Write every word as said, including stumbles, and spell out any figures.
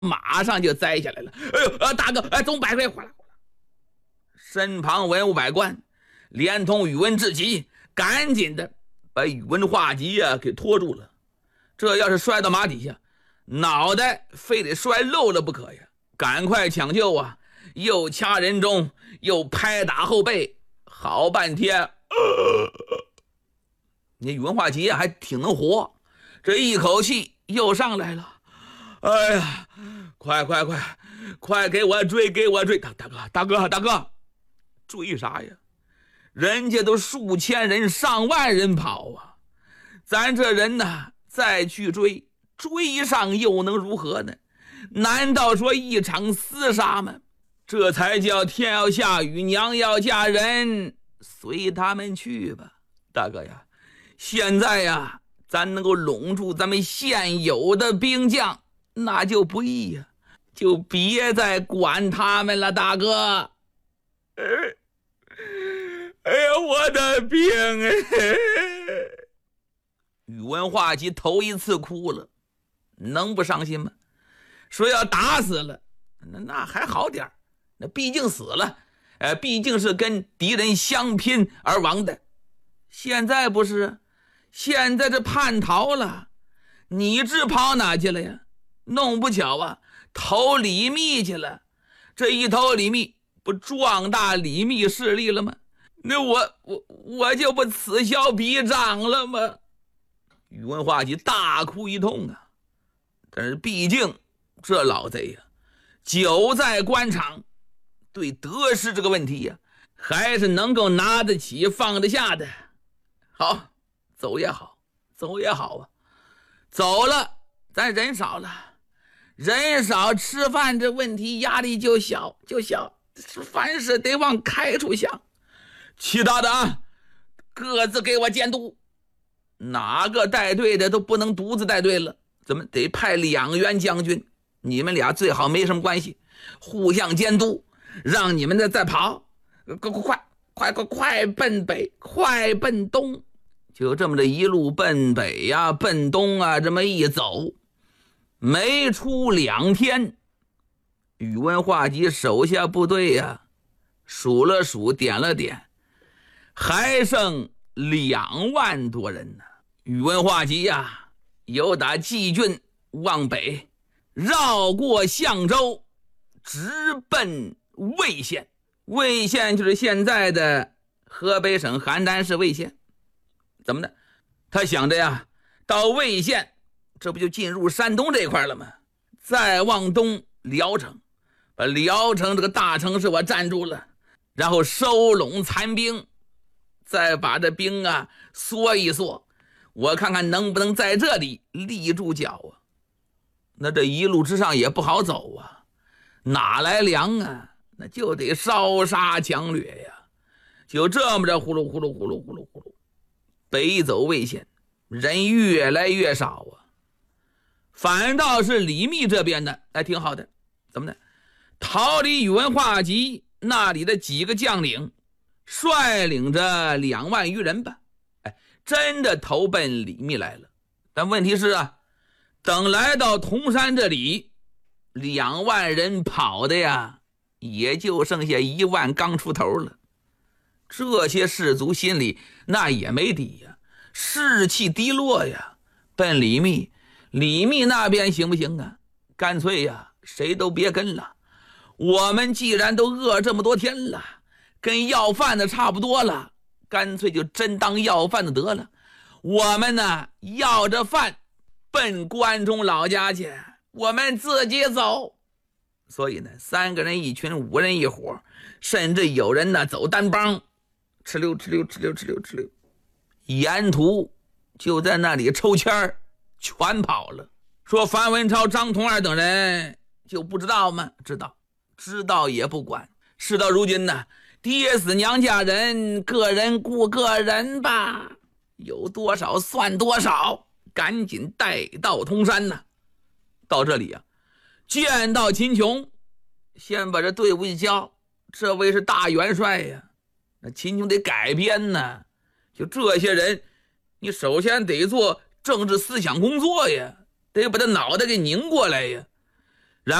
马上就栽下来了。哎呦，呃，大哥，哎，总百岁，哗啦哗啦！身旁文武百官连同宇文志奇赶紧的把宇文化及呀、啊、给拖住了。这要是摔到马底下，脑袋非得摔漏了不可呀！赶快抢救啊！又掐人中，又拍打后背，好半天。呃、你宇文化及还挺能活，这一口气又上来了。哎呀，快快快快给我追，给我追！大大哥大哥大哥，追啥呀？人家都数千人上万人跑啊，咱这人呢再去追，追上又能如何呢？难道说一场厮杀吗？这才叫天要下雨，娘要嫁人，随他们去吧。大哥呀，现在呀咱能够拢住咱们现有的兵将，那就不易呀，就别再管他们了。大哥，哎哎呀，我的兵哎！宇文化及头一次哭了，能不伤心吗？说要打死了，那那还好点，那毕竟死了，呃，毕竟是跟敌人相拼而亡的。现在不是，现在这叛逃了，你这跑哪去了呀？弄不巧啊，投李密去了。这一投李密，不壮大李密势力了吗？那我我我就不此消彼长了吗？宇文化及大哭一通啊！但是毕竟这老贼呀、啊，久在官场，对得失这个问题呀、啊，还是能够拿得起放得下的。好，走也好，走也好啊，走了，咱人少了，人少吃饭这问题压力就小就小，凡事得往开处想。其他的啊，各自给我监督，哪个带队的都不能独自带队了，怎么得派两员将军，你们俩最好没什么关系，互相监督，让你们的再跑，快快快快快奔北，快奔东，就这么的一路奔北呀、啊，奔东啊，这么一走，没出两天，宇文化及手下部队呀、啊，数了数，点了点，还剩两万多人呢。宇文化及呀、啊，由打蓟郡往北，绕过相州，直奔魏县。魏县就是现在的河北省邯郸市魏县。怎么的？他想着呀，到魏县，这不就进入山东这一块了吗？再往东聊城，把聊城这个大城市我占住了，然后收拢残兵，再把这兵啊缩一缩，我看看能不能在这里立住脚啊。那这一路之上也不好走啊，哪来粮啊？那就得烧杀抢掠呀。就这么着呼噜呼噜呼噜呼噜呼噜北走魏县，人越来越少啊。反倒是李密这边呢，哎，挺好的。怎么的？逃离宇文化及那里的几个将领，率领着两万余人吧，哎，真的投奔李密来了。但问题是啊，等来到铜山这里，两万人跑的呀，也就剩下一万刚出头了。这些士卒心里那也没底呀，士气低落呀。奔李密，李密那边行不行啊？干脆呀，谁都别跟了。我们既然都饿这么多天了，跟要饭的差不多了，干脆就真当要饭的得了。我们呢，要着饭奔关中老家去，我们自己走。所以呢，三个人一群，五人一伙，甚至有人呢走单帮，哧溜哧溜哧溜哧溜哧溜，沿途就在那里抽签儿，全跑了。说樊文超、张同二等人就不知道吗？知道，知道也不管。事到如今呢，爹死娘嫁人，个人顾个人吧，有多少算多少，赶紧带到铜山呢。到这里啊，见到秦琼，先把这队伍一交，这位是大元帅呀，那秦琼得改编呢。就这些人，你首先得做政治思想工作呀，得把他脑袋给拧过来呀。